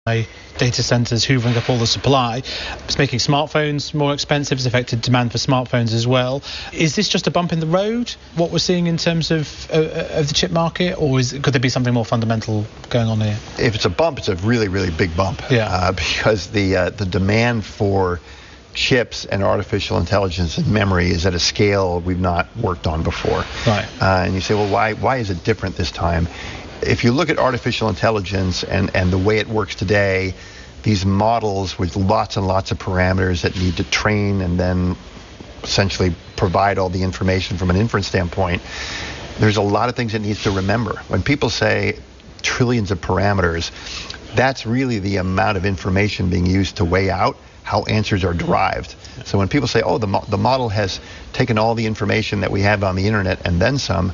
data centers hoovering up all the supply. It's making smartphones more expensive. It's affected demand for smartphones as well. Is this just a bump in the road, what we're seeing in terms of the chip market, or could there be something more fundamental going on here? If it's a bump, it's a really, really big bump. Because the demand for chips and artificial intelligence and memory is at a scale we've not worked on before. Right. And you say, well, why is it different this time? If you look at artificial intelligence and the way it works today, these models with lots and lots of parameters that need to train and then essentially provide all the information from an inference standpoint, there's a lot of things it needs to remember. When people say trillions of parameters, that's really the amount of information being used to weigh out how answers are derived. So when people say, oh, the model has taken all the information that we have on the internet and then some,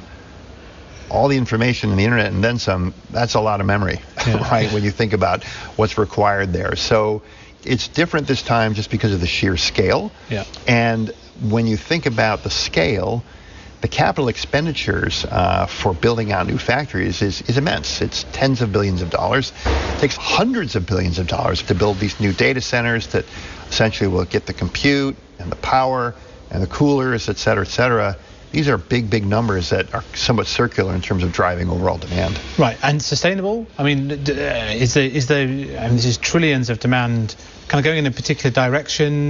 all the information in the internet and then some, that's a lot of memory, right, when you think about what's required there. So it's different this time just because of the sheer scale. And when you think about the scale, the capital expenditures for building out new factories is immense. It's tens of billions of dollars. It takes hundreds of billions of dollars to build these new data centers that essentially will get the compute and the power and the coolers, et cetera, et cetera. These are big, big numbers that are somewhat circular in terms of driving overall demand. Right, and sustainable? I mean, is there this is trillions of demand kind of going in a particular direction?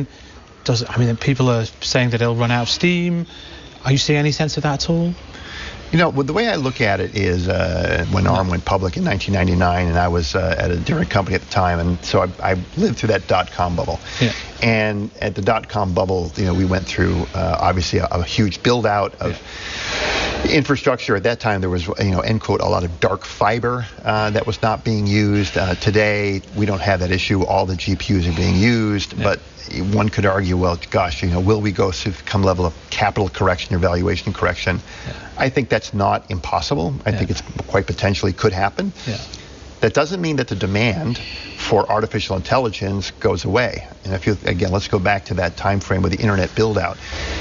People are saying that it'll run out of steam. Are you seeing any sense of that at all? You know, the way I look at it is when ARM went public in 1999, and I was at a different company at the time, and so I lived through that dot-com bubble. And at the dot-com bubble, we went through obviously a huge build-out of infrastructure. At that time, there was, end quote, a lot of dark fiber that was not being used. Today, we don't have that issue. All the GPUs are being used, but one could argue, well, gosh, will we go through some level of capital correction or valuation correction? I think that's not impossible. I think it's quite potentially could happen. That doesn't mean that the demand for artificial intelligence goes away. And let's go back to that time frame with the internet build out.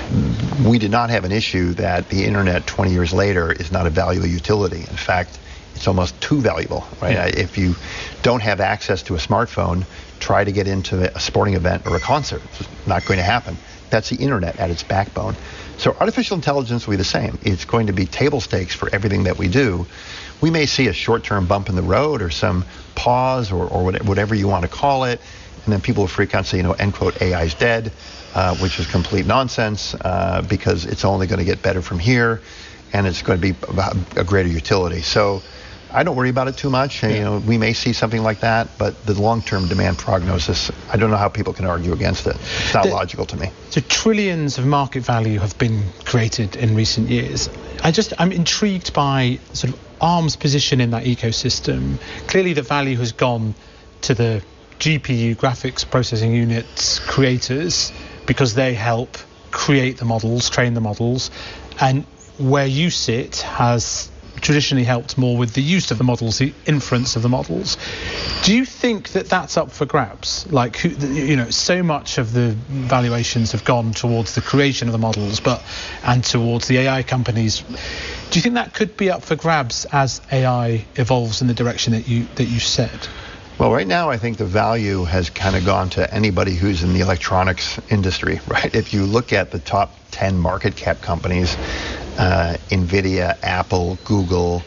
We did not have an issue that the internet 20 years later is not a valuable utility. In fact, it's almost too valuable, right? If you don't have access to a smartphone, try to get into a sporting event or a concert. It's not going to happen. That's the internet at its backbone. So artificial intelligence will be the same. It's going to be table stakes for everything that we do. We may see a short-term bump in the road or some pause or whatever you want to call it, and then people will freak out and say, end quote, AI is dead, which is complete nonsense because it's only going to get better from here, and it's going to be a greater utility. So I don't worry about it too much. We may see something like that, but the long-term demand prognosis, I don't know how people can argue against it. It's not logical to me. So trillions of market value have been created in recent years. I'm intrigued by sort of ARM's position in that ecosystem. Clearly the value has gone to the GPU, graphics processing units creators, because they help create the models, train the models, and where you sit has traditionally helped more with the use of the models, the inference of the models. Do you think that that's up for grabs? Like, so much of the valuations have gone towards the creation of the models, and towards the AI companies. Do you think that could be up for grabs as AI evolves in the direction that you said? Well, right now, I think the value has kind of gone to anybody who's in the electronics industry, right? If you look at the top 10 market cap companies, NVIDIA, Apple, Google,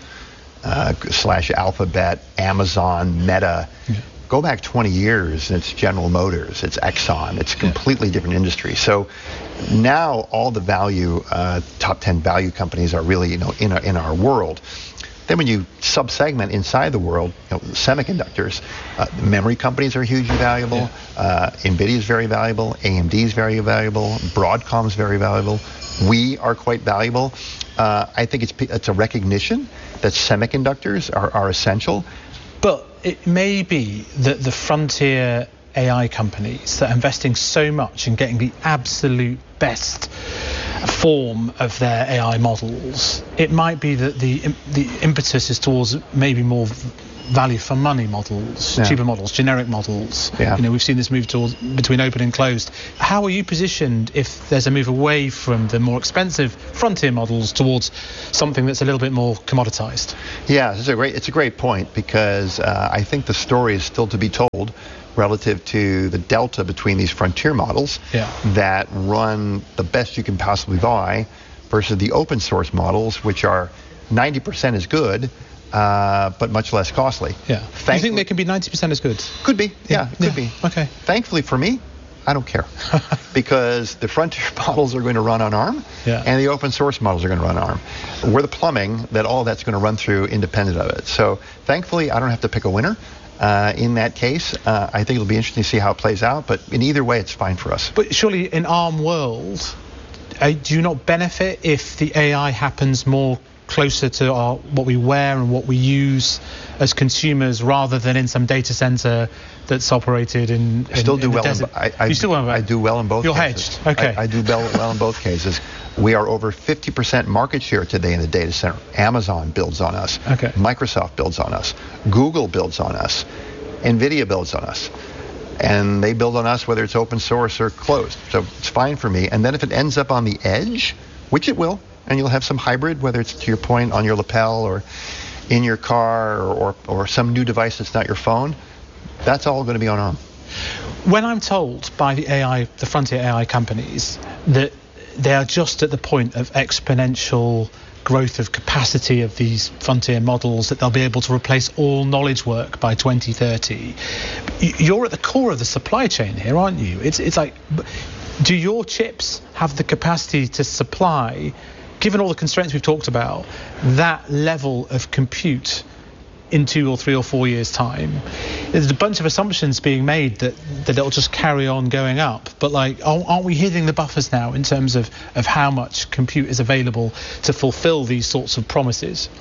/ Alphabet, Amazon, Meta. Go back 20 years, and it's General Motors, it's Exxon, it's a completely different industry. So now all the value, top 10 value companies are really, in our world. Then when you sub-segment inside the world, semiconductors, memory companies are hugely valuable. NVIDIA is very valuable. AMD is very valuable. Broadcom is very valuable. We are quite valuable. I think it's a recognition that semiconductors are essential. But it may be that the frontier AI companies that are investing so much in getting the absolute best form of their AI models, it might be that the impetus is towards maybe more value for money models, cheaper models, generic models. Yeah. We've seen this move between open and closed. How are you positioned if there's a move away from the more expensive frontier models towards something that's a little bit more commoditized? Yeah, it's a great point, because I think the story is still to be told relative to the delta between these frontier models that run the best you can possibly buy versus the open source models, which are 90% as good, but much less costly. Yeah. Do you think they can be 90% as good? Could be. Yeah, could be. Okay. Thankfully for me, I don't care, because the frontier models are going to run on ARM, and the open source models are going to run on ARM. We're the plumbing that all that's going to run through independent of it. So thankfully, I don't have to pick a winner. In that case, I think it'll be interesting to see how it plays out, but in either way, it's fine for us. But surely in ARM world, do you not benefit if the AI happens more closer to what we wear and what we use as consumers, rather than in some data center that's operated in I still do the well. desert? I do well in both You're cases. Hedged. Okay. I do well in both cases. We are over 50% market share today in the data center. Amazon builds on us. Okay. Microsoft builds on us. Google builds on us. NVIDIA builds on us. And they build on us whether it's open source or closed. So it's fine for me. And then if it ends up on the edge, which it will, and you'll have some hybrid, whether it's, to your point, on your lapel or in your car or some new device that's not your phone, that's all going to be on ARM. When I'm told by the frontier AI companies, that they are just at the point of exponential growth of capacity of these frontier models, that they'll be able to replace all knowledge work by 2030. You're at the core of the supply chain here, aren't you? It's like, do your chips have the capacity to supply, given all the constraints we've talked about, that level of compute in 2 or 3 or 4 years' time? There's a bunch of assumptions being made that it'll just carry on going up. But aren't we hitting the buffers now in terms of how much compute is available to fulfill these sorts of promises?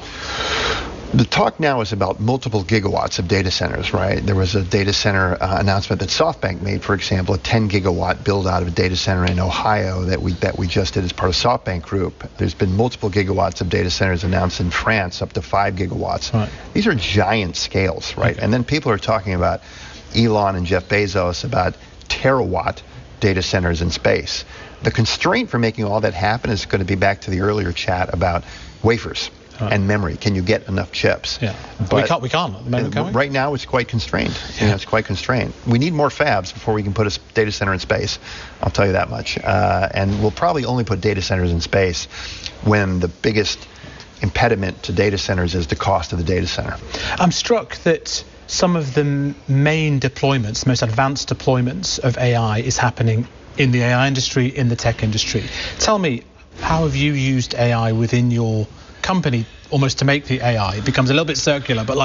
The talk now is about multiple gigawatts of data centers, right? There was a data center announcement that SoftBank made, for example, a 10 gigawatt build out of a data center in Ohio that we just did as part of SoftBank Group. There's been multiple gigawatts of data centers announced in France, up to 5 gigawatts. Right. These are giant scales, right? Okay. And then people are talking about Elon and Jeff Bezos about terawatt data centers in space. The constraint for making all that happen is going to be back to the earlier chat about wafers. And memory. Can you get enough chips? Yeah, but we can't at the moment, can we? Right now, it's quite constrained. It's quite constrained. We need more fabs before we can put a data center in space. I'll tell you that much. And we'll probably only put data centers in space when the biggest impediment to data centers is the cost of the data center. I'm struck that some of the main deployments, the most advanced deployments of AI is happening in the AI industry, in the tech industry. Tell me, how have you used AI within your company almost to make the AI? It becomes a little bit circular, but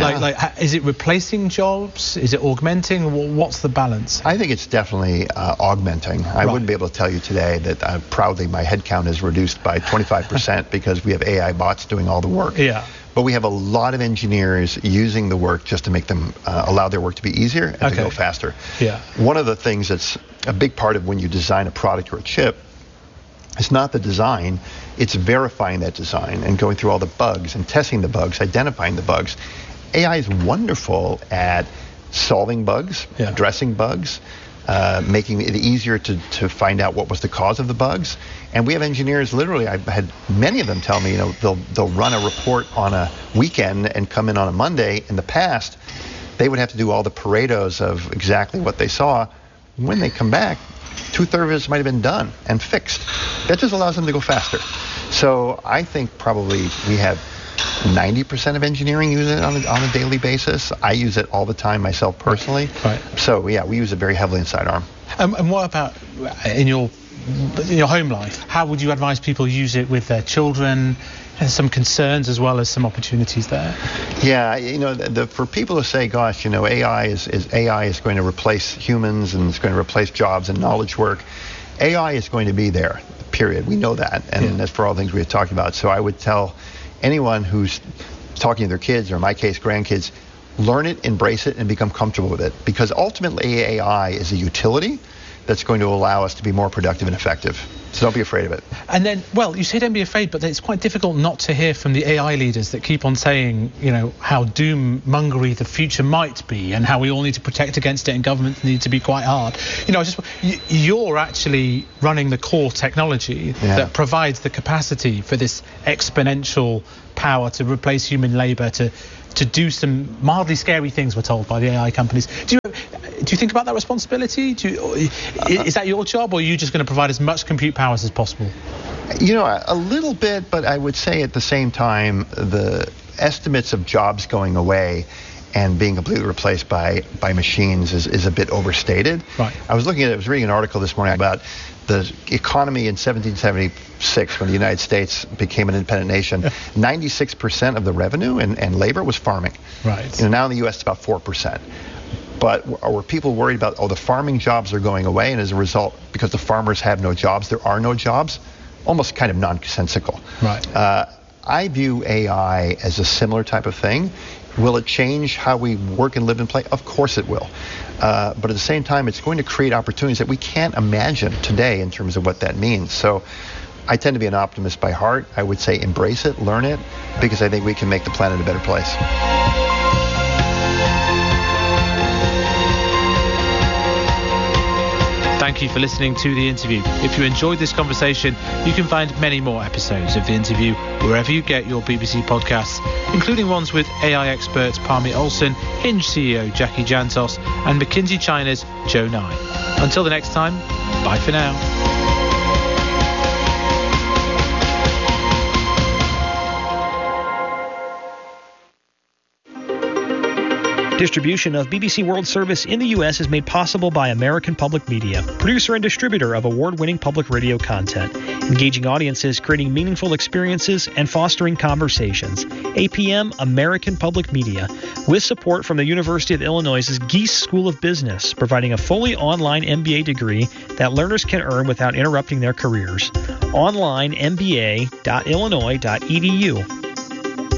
is it replacing jobs? Is it augmenting? What's the balance? I think it's definitely augmenting. I wouldn't be able to tell you today that proudly my headcount is reduced by 25% because we have AI bots doing all the work. Yeah. But we have a lot of engineers using the work just to make them allow their work to be easier and to go faster. Yeah. One of the things that's a big part of when you design a product or a chip, it's not the design, it's verifying that design and going through all the bugs and testing the bugs, identifying the bugs. AI is wonderful at solving bugs, addressing bugs, making it easier to find out what was the cause of the bugs. And we have engineers, literally, I've had many of them tell me, they'll run a report on a weekend and come in on a Monday. In the past, they would have to do all the Paretos of exactly what they saw. When they come back, 2/3 of it might have been done and fixed. That just allows them to go faster. So I think probably we have 90% of engineering use it on a daily basis. I use it all the time myself personally. Right. So yeah, we use it very heavily inside ARM. And what about in your home life? How would you advise people use it with their children? There's some concerns as well as some opportunities there. Yeah, for people who say, gosh, AI is going to replace humans and it's going to replace jobs and knowledge work. AI is going to be there, period. We know that, and that's for all things we have talked about. So I would tell anyone who's talking to their kids, or in my case, grandkids, learn it, embrace it, and become comfortable with it. Because ultimately, AI is a utility that's going to allow us to be more productive and effective. So don't be afraid of it. And then, well, you say don't be afraid, but it's quite difficult not to hear from the AI leaders that keep on saying, how doom-mongery the future might be and how we all need to protect against it and governments need to be quite hard. You're actually running the core technology that provides the capacity for this exponential power to replace human labour, to do some mildly scary things, we're told by the AI companies. Do you think about that responsibility? Is that your job, or are you just going to provide as much compute power as possible? A little bit, but I would say at the same time, the estimates of jobs going away and being completely replaced by machines is a bit overstated. Right. I was reading an article this morning about the economy in 1776, when the United States became an independent nation. 96% of the revenue and labor was farming. Right. Now in the U.S. it's about 4%. But were people worried about, the farming jobs are going away, and as a result, because the farmers have no jobs, there are no jobs? Almost kind of nonsensical. Right. I view AI as a similar type of thing. Will it change how we work and live and play? Of course it will. But at the same time, it's going to create opportunities that we can't imagine today in terms of what that means. So I tend to be an optimist by heart. I would say embrace it, learn it, because I think we can make the planet a better place. Thank you for listening to the interview. If you enjoyed this conversation, you can find many more episodes of the interview wherever you get your BBC podcasts, including ones with AI experts Parmeet Olsen, Hinge CEO Jackie Jantos, and McKinsey China's Joe Nye. Until the next time, bye for now. Distribution of BBC World Service in the U.S. is made possible by American Public Media, producer and distributor of award-winning public radio content, engaging audiences, creating meaningful experiences, and fostering conversations. APM, American Public Media, with support from the University of Illinois' Geese School of Business, providing a fully online MBA degree that learners can earn without interrupting their careers. Online, mba.illinois.edu.